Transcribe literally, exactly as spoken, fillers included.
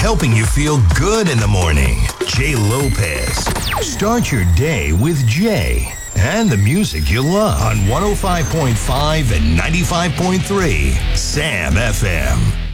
helping you feel good in the morning. Jay Lopez. Start your day with Jay and the music you love on one oh five point five and ninety-five point three Sam F M.